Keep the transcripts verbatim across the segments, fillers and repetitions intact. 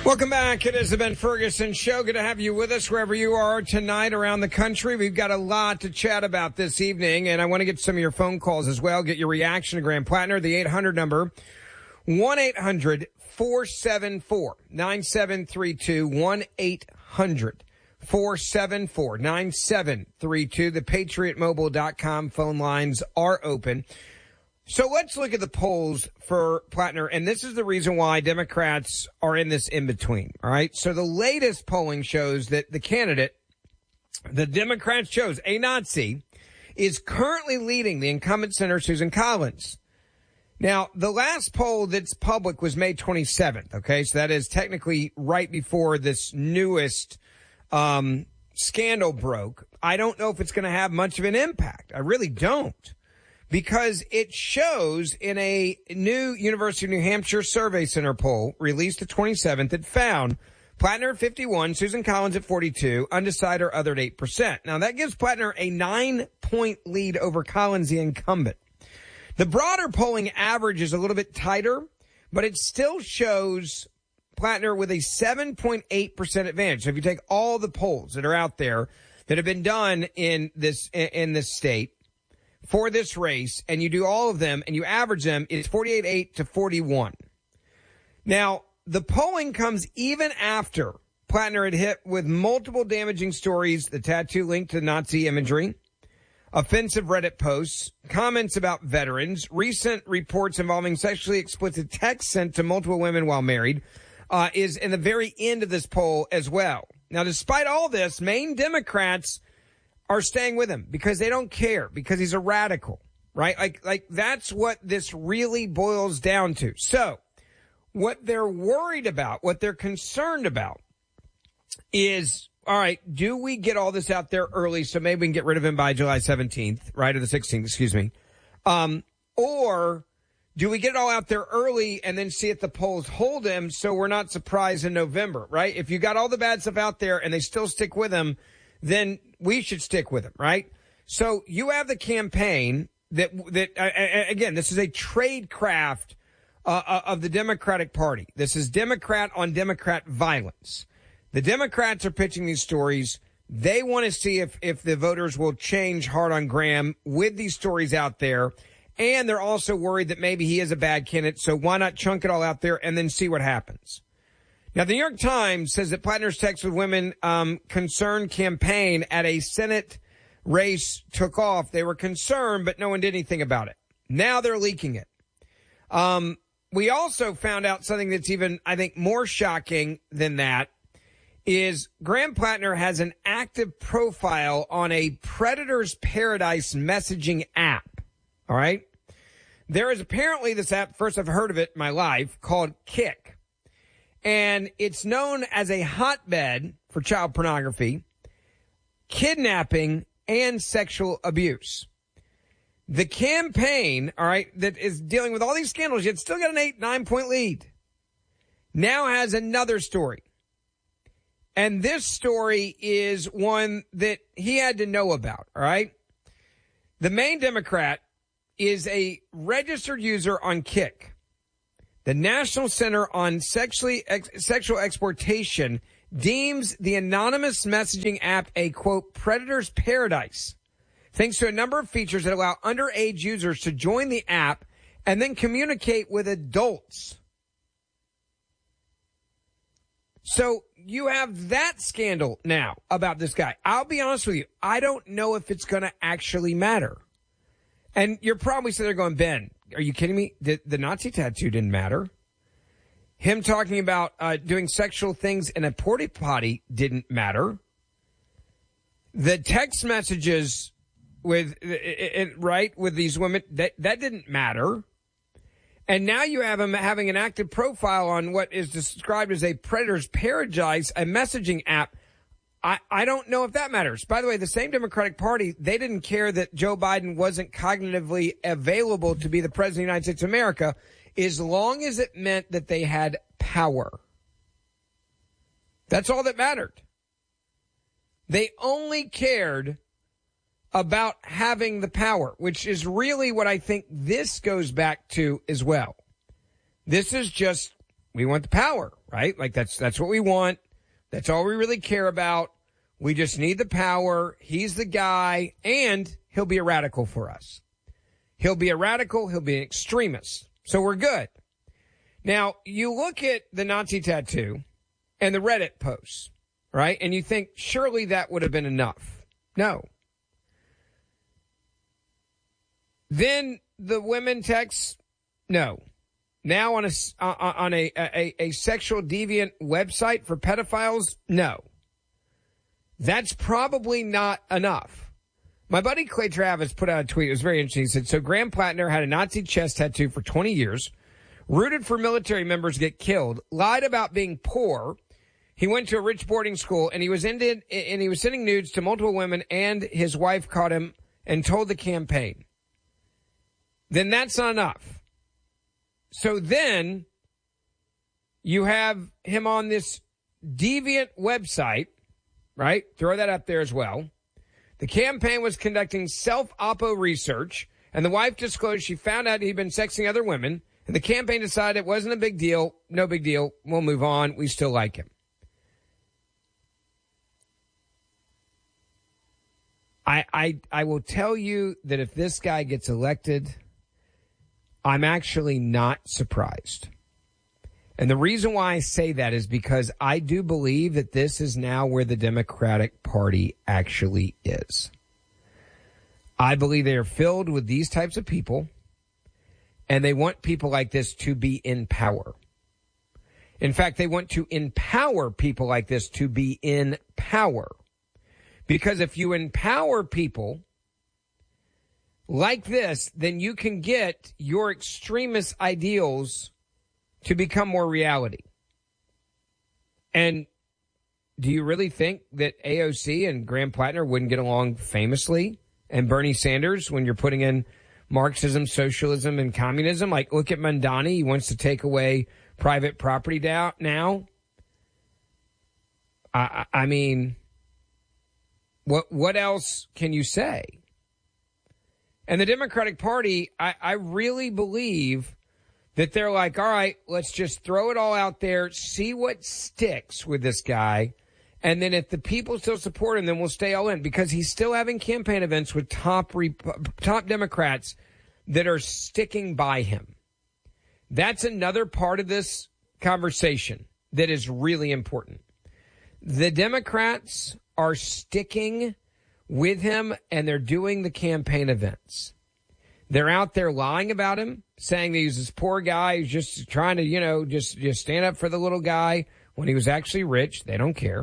Welcome back. It is the Ben Ferguson Show. Good to have you with us wherever you are tonight around the country. We've got a lot to chat about this evening, and I want to get some of your phone calls as well. Get your reaction to Graham Plattner. The eight hundred number, one eight hundred four seven four nine seven three two, one eight hundred four seven four nine seven three two. The patriot mobile dot com phone lines are open. So let's look at the polls for Plattner, and this is the reason why Democrats are in this in-between, all right? So the latest polling shows that the candidate the Democrats chose, a Nazi, is currently leading the incumbent Senator Susan Collins. Now, the last poll that's public was May twenty-seventh, okay? So that is technically right before this newest um, scandal broke. I don't know if it's going to have much of an impact. I really don't. Because it shows in a new University of New Hampshire Survey Center poll released the twenty-seventh, it found Plattner at fifty-one, Susan Collins at forty-two, undecided or other at eight percent. Now, that gives Plattner a nine-point lead over Collins, the incumbent. The broader polling average is a little bit tighter, but it still shows Plattner with a seven point eight percent advantage. So if you take all the polls that are out there that have been done in this in this state, for this race, and you do all of them, and you average them, it's forty-eight eight to forty-one. Now, the polling comes even after Plattner had hit with multiple damaging stories, the tattoo linked to Nazi imagery, offensive Reddit posts, comments about veterans, recent reports involving sexually explicit texts sent to multiple women while married, uh, is in the very end of this poll as well. Now, despite all this, Maine Democrats are staying with him because they don't care, because he's a radical, right? Like, like that's what this really boils down to. So what they're worried about, what they're concerned about is, all right, do we get all this out there early so maybe we can get rid of him by July seventeenth, right? Or the sixteenth, excuse me. Um, or do we get it all out there early and then see if the polls hold him so we're not surprised in November, right? If you got all the bad stuff out there and they still stick with him, then we should stick with him, right? So you have the campaign that, that uh, again, this is a trade craft uh, of the Democratic Party. This is Democrat on Democrat violence. The Democrats are pitching these stories. They want to see if, if the voters will change hard on Graham with these stories out there. And they're also worried that maybe he is a bad candidate. So why not chunk it all out there and then see what happens? Now, the New York Times says that Plattner's text with women um, concerned campaign at a Senate race took off. They were concerned, but no one did anything about it. Now they're leaking it. Um, we also found out something that's even, I think, more shocking than that is Graham Plattner has an active profile on a Predator's Paradise messaging app. All right? There is apparently this app, first I've heard of it in my life, called Kik. And it's known as a hotbed for child pornography, kidnapping, and sexual abuse. The campaign, all right, that is dealing with all these scandals, yet still got an eight, nine point lead, now has another story. And this story is one that he had to know about, all right? The Maine Democrat is a registered user on Kik. The National Center on Sexually Ex- Sexual Exploitation deems the anonymous messaging app a, quote, predator's paradise, thanks to a number of features that allow underage users to join the app and then communicate with adults. So you have that scandal now about this guy. I'll be honest with you. I don't know if it's going to actually matter. And you're probably sitting there going, Ben, are you kidding me? The, the Nazi tattoo didn't matter. Him talking about uh, doing sexual things in a porta potty didn't matter. The text messages with it, it, right with these women, that that didn't matter. And now you have him having an active profile on what is described as a Predator's Paradise, a messaging app. I, I don't know if that matters. By the way, the same Democratic Party, they didn't care that Joe Biden wasn't cognitively available to be the president of the United States of America as long as it meant that they had power. That's all that mattered. They only cared about having the power, which is really what I think this goes back to as well. This is just we want the power, right? Like that's that's what we want. That's all we really care about. We just need the power. He's the guy, and he'll be a radical for us. He'll be a radical. He'll be an extremist. So we're good. Now, you look at the Nazi tattoo and the Reddit posts, right? And you think, surely that would have been enough. No. Then the women text, no. Now on a, on a, a, a sexual deviant website for pedophiles, no. That's probably not enough. My buddy Clay Travis put out a tweet. It was very interesting. He said, so Graham Plattner had a Nazi chest tattoo for twenty years, rooted for military members to get killed, lied about being poor. He went to a rich boarding school, and he was ended, and he was sending nudes to multiple women, and his wife caught him and told the campaign. Then that's not enough. So then you have him on this deviant website, right? Throw that up there as well. The campaign was conducting self-oppo research, and the wife disclosed she found out he'd been sexting other women, and the campaign decided it wasn't a big deal. No big deal. We'll move on. We still like him. I, I, I will tell you that if this guy gets elected, I'm actually not surprised. And the reason why I say that is because I do believe that this is now where the Democratic Party actually is. I believe they are filled with these types of people, and they want people like this to be in power. In fact, they want to empower people like this to be in power. Because if you empower people like this, then you can get your extremist ideals to become more reality. And do you really think that A O C and Graham Plattner wouldn't get along famously? And Bernie Sanders, when you're putting in Marxism, socialism, and communism? Like, look at Mamdani. He wants to take away private property down now. I, I mean, what what else can you say? And the Democratic Party, I, I really believe that they're like, all right, let's just throw it all out there, see what sticks with this guy. And then if the people still support him, then we'll stay all in, because he's still having campaign events with top top Democrats that are sticking by him. That's another part of this conversation that is really important. The Democrats are sticking with him, and they're doing the campaign events. They're out there lying about him, saying that he's this poor guy who's just trying to, you know, just, just stand up for the little guy when he was actually rich. They don't care.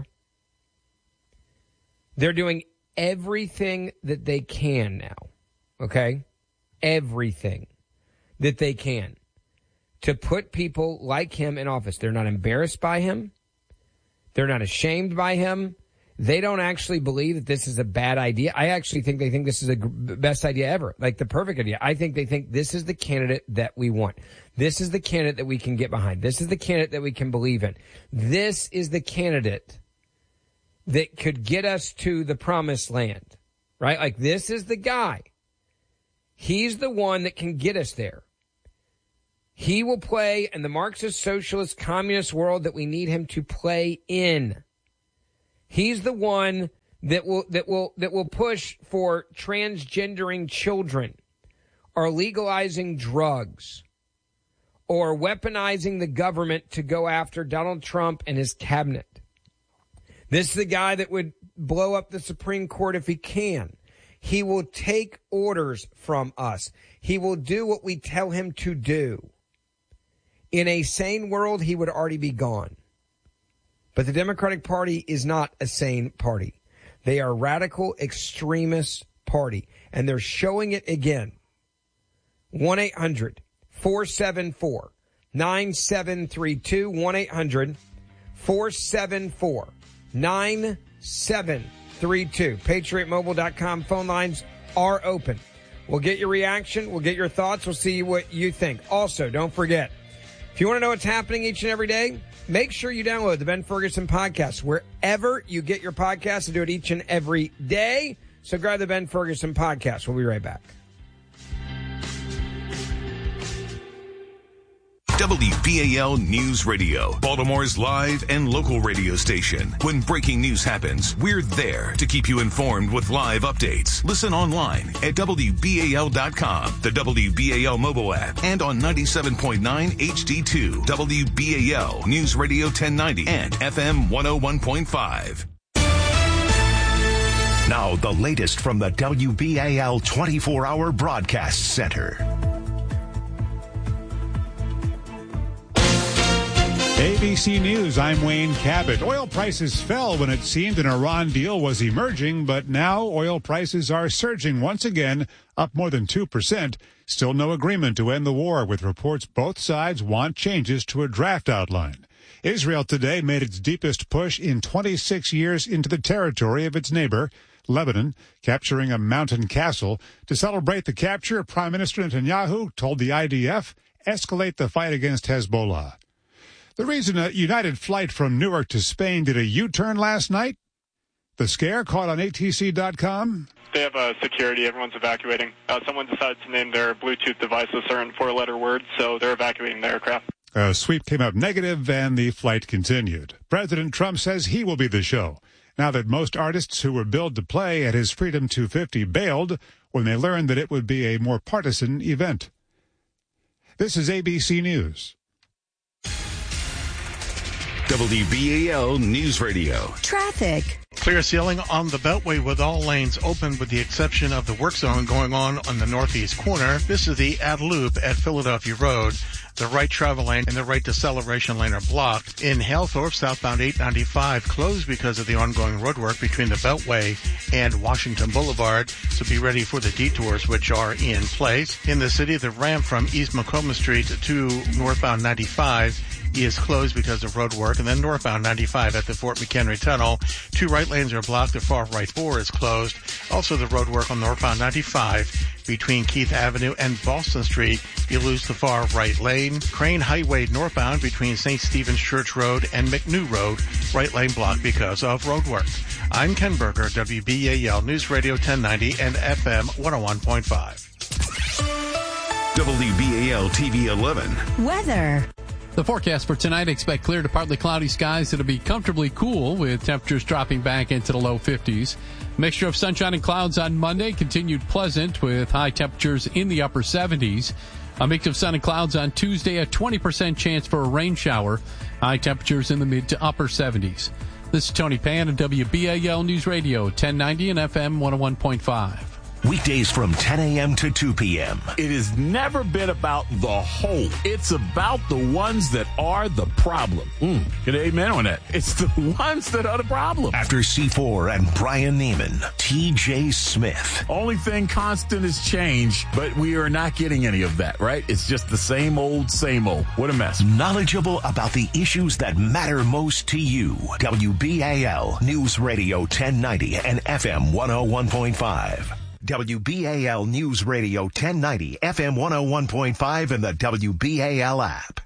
They're doing everything that they can now, okay? Everything that they can to put people like him in office. They're not embarrassed by him. They're not ashamed by him. They don't actually believe that this is a bad idea. I actually think they think this is the best idea ever, like the perfect idea. I think they think this is the candidate that we want. This is the candidate that we can get behind. This is the candidate that we can believe in. This is the candidate that could get us to the promised land, right? Like, this is the guy. He's the one that can get us there. He will play in the Marxist, socialist, communist world that we need him to play in. He's the one that will that will that will push for transgendering children, or legalizing drugs, or weaponizing the government to go after Donald Trump and his cabinet. This is the guy that would blow up the Supreme Court if he can. He will take orders from us. He will do what we tell him to do. In a sane world, he would already be gone. But the Democratic Party is not a sane party. They are a radical extremist party, and they're showing it again. one eight hundred four seven four nine seven three two, one eight hundred four seven four nine seven three two. Patriot Mobile dot com phone lines are open. We'll get your reaction. We'll get your thoughts. We'll see what you think. Also, don't forget, if you want to know what's happening each and every day, make sure you download the Ben Ferguson podcast wherever you get your podcasts. I do it each and every day. So grab the Ben Ferguson podcast. We'll be right back. W B A L News Radio, Baltimore's live and local radio station. When breaking news happens, we're there to keep you informed with live updates. Listen online at W B A L dot com, the W B A L mobile app, and on ninety-seven point nine H D two, W B A L News Radio ten ninety, and F M one oh one point five. Now, the latest from the W B A L twenty-four hour Broadcast Center. A B C News, I'm Wayne Cabot. Oil prices fell when it seemed an Iran deal was emerging, but now oil prices are surging once again, up more than two percent. Still no agreement to end the war, with reports both sides want changes to a draft outline. Israel today made its deepest push in twenty-six years into the territory of its neighbor, Lebanon, capturing a mountain castle. To celebrate the capture, Prime Minister Netanyahu told the I D F, escalate the fight against Hezbollah. The reason a United flight from Newark to Spain did a U-turn last night? The scare caught on A T C dot com. They have uh, security. Everyone's evacuating. Uh, someone decided to name their Bluetooth device a certain four-letter word, so they're evacuating the aircraft. A sweep came up negative, and the flight continued. President Trump says he will be the show, now that most artists who were billed to play at his Freedom two fifty bailed when they learned that it would be a more partisan event. This is A B C News. W B A L News Radio. Traffic. Clear sailing on the Beltway with all lanes open with the exception of the work zone going on on the northeast corner. This is the Ad Loop at Philadelphia Road. The right travel lane and the right deceleration lane are blocked. In Halethorpe, southbound eight ninety-five closed because of the ongoing road work between the Beltway and Washington Boulevard. So be ready for the detours which are in place. In the city, the ramp from East Macomb Street to northbound ninety-five is closed because of road work, and then northbound ninety-five at the Fort McHenry Tunnel. Two right lanes are blocked. The far right four is closed. Also, the road work on northbound ninety-five between Keith Avenue and Boston Street. You lose the far right lane. Crane Highway northbound between Saint Stephen's Church Road and McNew Road. Right lane blocked because of road work. I'm Ken Berger, W B A L News Radio ten ninety and F M one oh one point five. W B A L T V eleven. Weather. The forecast for tonight, expect clear to partly cloudy skies that'll be comfortably cool with temperatures dropping back into the low fifties. Mixture of sunshine and clouds on Monday, continued pleasant with high temperatures in the upper seventies. A mix of sun and clouds on Tuesday, a twenty percent chance for a rain shower. High temperatures in the mid to upper seventies. This is Tony Pan at W B A L News Radio, ten ninety and F M one oh one point five. Weekdays from ten a.m. to two p.m. It has never been about the whole. It's about the ones that are the problem. Mm, get an amen on that. It's the ones that are the problem. After C four and Brian Neiman, T J Smith. Only thing constant is change, but we are not getting any of that, right? It's just the same old, same old. What a mess. Knowledgeable about the issues that matter most to you. W B A L News Radio ten ninety and F M one oh one point five. W B A L News Radio ten ninety, F M one oh one point five, and the W B A L app.